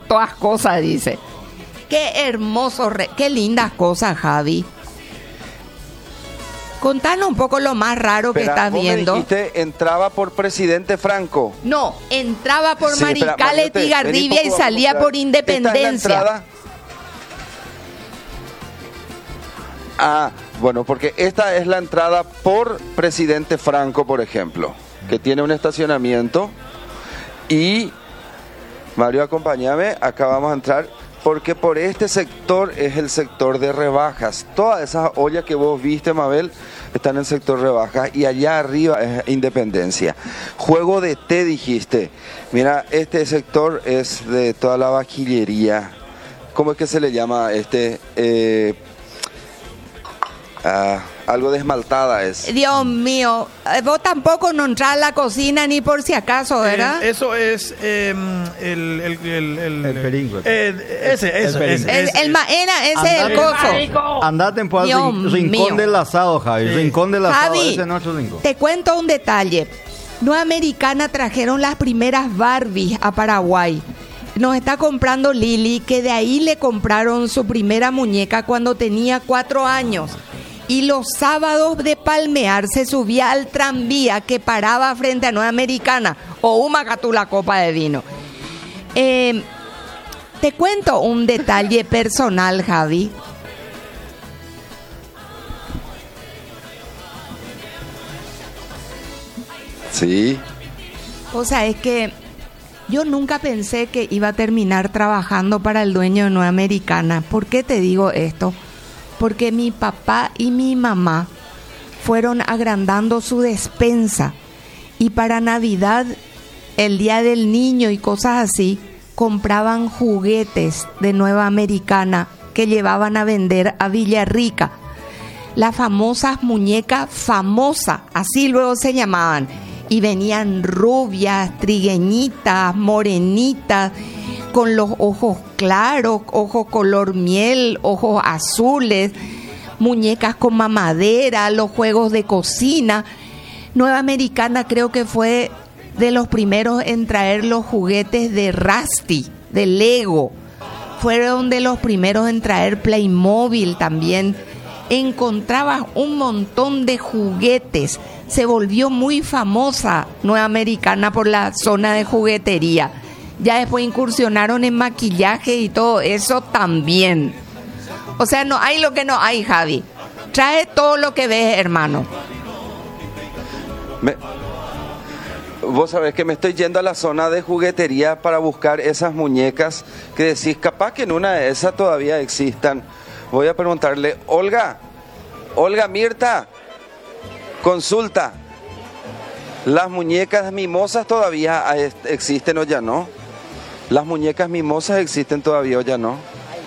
todas cosas, dice. Qué hermoso, qué lindas cosas, Javi. Contanos un poco lo más raro que estás viendo. ¿Vos me dijiste entraba por Presidente Franco? No, entraba por Sí, Maricales Tigarribia y salía por Independencia. ¿Esta es la entrada? Ah, bueno, porque esta es la entrada por Presidente Franco, por ejemplo, que tiene un estacionamiento. Y, Mario, acompáñame, acá vamos a entrar, porque por este sector es el sector de rebajas. Todas esas ollas que vos viste, Mabel, están en el sector rebajas, y allá arriba es Independencia. Juego de té, dijiste. Mira, este sector es de toda la vajillería. ¿Cómo es que se le llama este? Algo de esmaltada es. Dios mío, vos tampoco no entras a la cocina ni por si acaso, ¿verdad? Eso es El peringüe. ese. El maena, ese es el coso. Andate en Dios Rincón mío. del Asado, Javi. Sí. Rincón del Asado, Javi, ese es nuestro rincón. te cuento un detalle. Nueva Americana trajeron las primeras Barbies a Paraguay. Nos está comprando Lili, que de ahí le compraron su primera muñeca cuando tenía 4 años. Y los sábados de palmear se subía al tranvía que paraba frente a Nueva Americana o una catula copa de vino. Te cuento un detalle personal, Javi. Sí. O sea, es que yo nunca pensé que iba a terminar trabajando para el dueño de Nueva Americana. ¿Por qué te digo esto? Porque mi papá y mi mamá fueron agrandando su despensa y para Navidad, el Día del Niño y cosas así, compraban juguetes de Nueva Americana que llevaban a vender a Villarrica. Las famosas muñecas famosas, así luego se llamaban, y venían rubias, trigueñitas, morenitas, con los ojos claros, ojos color miel, ojos azules, muñecas con mamadera, los juegos de cocina. Nueva Americana creo que fue de los primeros en traer los juguetes de Rusty, de Lego. Fueron de los primeros en traer Playmobil también. Encontrabas un montón de juguetes. Se volvió muy famosa Nueva Americana por la zona de juguetería. Ya después incursionaron en maquillaje y todo eso también. O sea, no hay lo que no hay, Javi. Trae todo lo que ves, hermano. Vos sabés que me estoy yendo a la zona de juguetería para buscar esas muñecas que decís, capaz que en una de esas todavía existan. Voy a preguntarle, Olga, Mirta, consulta. ¿Las muñecas mimosas todavía existen o ya no? ¿Las muñecas mimosas existen todavía o ya no?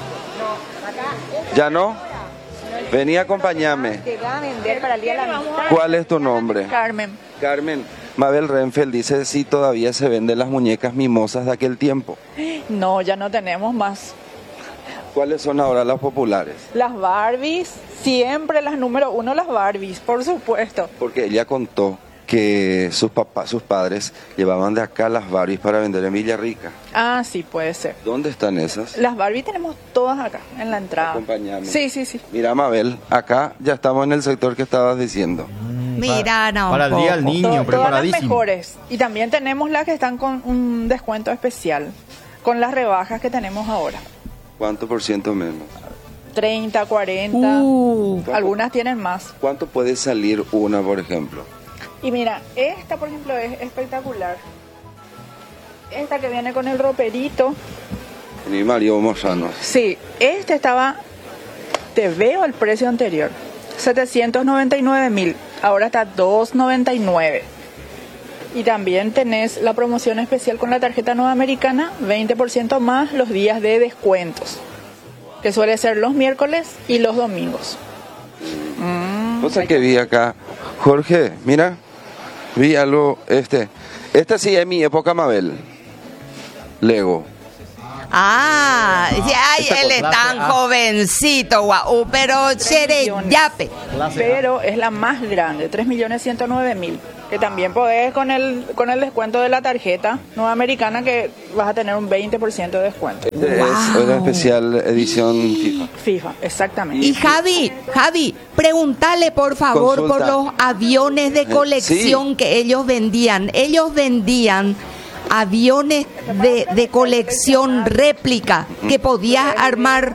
¿Ya no? Vení, acompáñame. ¿Cuál es tu nombre? Carmen. Carmen. Mabel Renfeld dice si todavía se venden las muñecas mimosas de aquel tiempo. No, ya no tenemos más. ¿Cuáles son ahora las populares? Las Barbies, siempre las número 1, las Barbies, por supuesto. Porque ella contó que sus padres llevaban de acá las Barbies para vender en Villarrica. Ah, sí, puede ser. ¿Dónde están esas? Las Barbie tenemos todas acá, en la entrada. Acompáñame. Sí. Mira, Mabel, acá ya estamos en el sector que estabas diciendo. Mira, no. Para el Día del Niño, Todas las preparadísimo. mejores. Y también tenemos las que están con un descuento especial, con las rebajas que tenemos ahora. ¿Cuánto por ciento menos? 30, 40, algunas tienen más. ¿Cuánto puede salir una, por ejemplo? Y mira, esta por ejemplo es espectacular. Esta que viene con el roperito. Ni Mario Mozanos. Sí, este estaba, te veo el precio anterior, 799.000, ahora está 299. Y también tenés la promoción especial con la tarjeta Nueva Americana, 20% más los días de descuentos, que suele ser los miércoles y los domingos. Cosa que vi acá, Jorge, mira, vi algo, este sí es mi época, Mabel, Lego. Ah, ay, él es tan jovencito, guau, pero chereyape. Pero es la más grande, 3.109.000. que también podés con el descuento de la tarjeta Nueva Americana, que vas a tener un 20% de descuento. Es una especial edición FIFA. FIFA, exactamente. Y Javi, pregúntale por favor Consulta. por los aviones de colección que ellos vendían. Ellos vendían aviones de colección réplica que podías armar.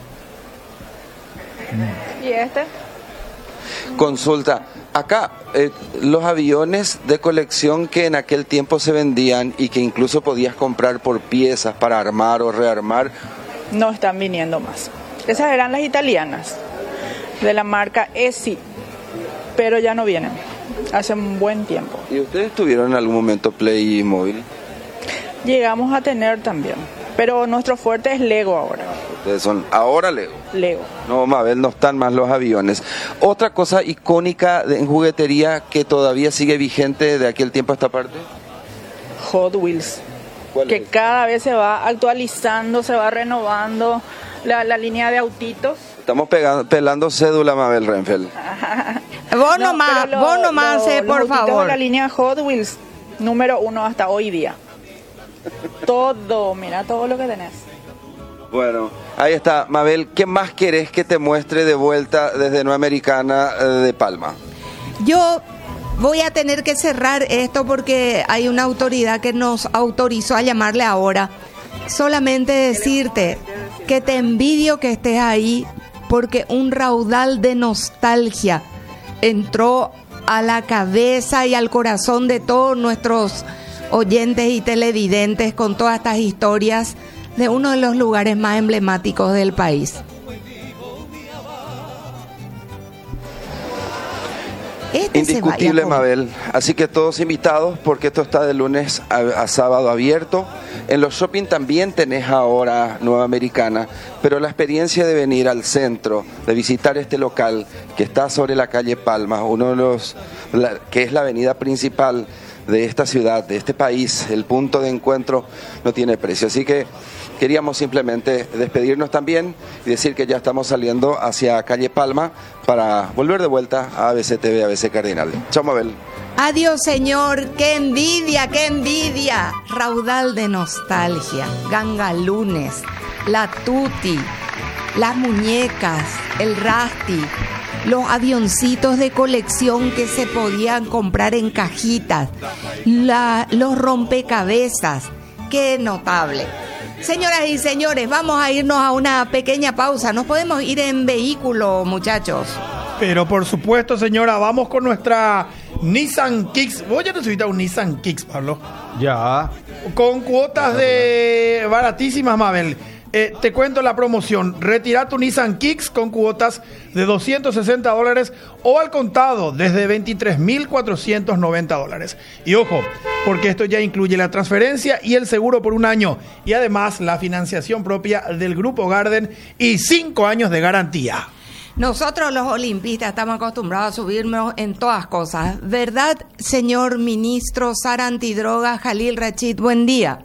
¿Y este? Consulta. Acá, los aviones de colección que en aquel tiempo se vendían y que incluso podías comprar por piezas para armar o rearmar. No están viniendo más. Esas eran las italianas, de la marca ESI, pero ya no vienen. Hace un buen tiempo. ¿Y ustedes tuvieron en algún momento Play móvil? Llegamos a tener también, pero nuestro fuerte es Lego ahora. Ustedes son ahora Lego. Lego. No, Mabel, no están más los aviones. Otra cosa icónica en juguetería que todavía sigue vigente de aquel tiempo a esta parte. Hot Wheels. ¿Cuál Que es? cada vez se va actualizando, se va renovando la línea de autitos. Estamos pelando cédula, Mabel Renfeld. Vos No, nomás, pero vos nomás, los por autitos favor. de la línea Hot Wheels, número 1 hasta hoy día. Todo, mira todo lo que tenés. Bueno, ahí está. Mabel, ¿qué más querés que te muestre de vuelta desde Nueva Americana de Palma? Yo voy a tener que cerrar esto porque hay una autoridad que nos autorizó a llamarle ahora. Solamente decirte que te envidio que estés ahí porque un raudal de nostalgia entró a la cabeza y al corazón de todos nuestros oyentes y televidentes con todas estas historias de uno de los lugares más emblemáticos del país. Indiscutible, Mabel. Así que todos invitados porque esto está de lunes a sábado abierto. En los shopping también tenés ahora Nueva Americana, pero la experiencia de venir al centro, de visitar este local que está sobre la calle Palma, uno de los que es la avenida principal de esta ciudad, de este país, el punto de encuentro, no tiene precio. Así que queríamos simplemente despedirnos también y decir que ya estamos saliendo hacia calle Palma para volver de vuelta a ABC TV, ABC Cardinal. Chao, Mabel. Adiós, señor. ¡Qué envidia, qué envidia! Raudal de nostalgia, gangalunes, la tuti, las muñecas, el rasti, los avioncitos de colección que se podían comprar en cajitas, los rompecabezas. ¡Qué notable! Señoras y señores, vamos a irnos a una pequeña pausa. ¿Nos podemos ir en vehículo, muchachos? Pero por supuesto, señora, vamos con nuestra Nissan Kicks. Vos ya te subiste a un Nissan Kicks, Pablo. Ya. Con cuotas de baratísimas, Mabel. Te cuento la promoción. Retira tu Nissan Kicks con cuotas de $260 o al contado desde $23,490. Y ojo, porque esto ya incluye la transferencia y el seguro por un año. Y además la financiación propia del Grupo Garden y 5 años de garantía. Nosotros los olimpistas estamos acostumbrados a subirnos en todas cosas. ¿Verdad, señor ministro Sara Antidroga Jalil Rachid? Buen día.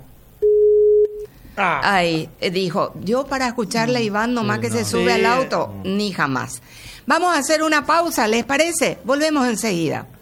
Ay, dijo, yo para escucharle a Iván nomás que se sube al auto, ni jamás. Vamos a hacer una pausa, ¿les parece? Volvemos enseguida.